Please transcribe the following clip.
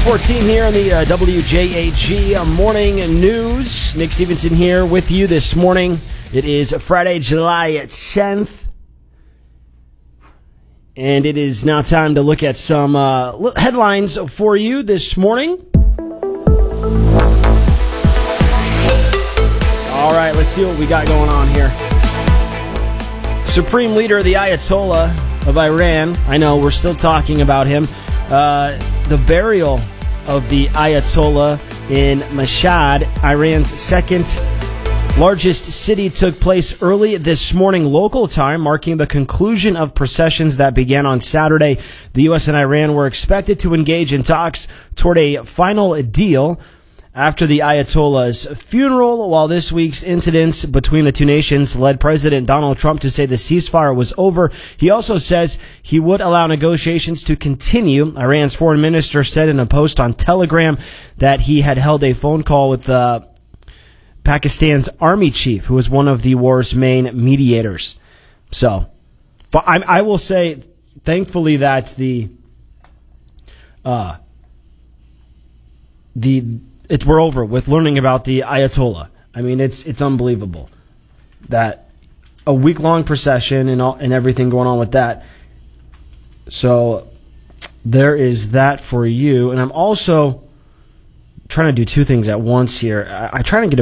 6:14 here on the WJAG Morning News. Nick Stevenson here with you this morning. It is Friday, July 10th. And it is now time to look at some headlines for you this morning. All right, let's see what we got going on here. Supreme Leader, the Ayatollah of Iran. I know, we're still talking about him. The burial of the Ayatollah in Mashhad, Iran's second largest city, took place early this morning local time, marking the conclusion of processions that began on Saturday. The U.S. and Iran were expected to engage in talks toward a final deal after the Ayatollah's funeral, while this week's incidents between the two nations led President Donald Trump to say the ceasefire was over. He also says he would allow negotiations to continue. Iran's foreign minister said in a post on Telegram that he had held a phone call with Pakistan's army chief, who was one of the war's main mediators. So, I will say, thankfully, that we're over with learning about the Ayatollah. I mean, it's unbelievable that a week-long procession and everything going on with that. So there is that for you. And I'm also trying to do two things at once here. I'm trying to get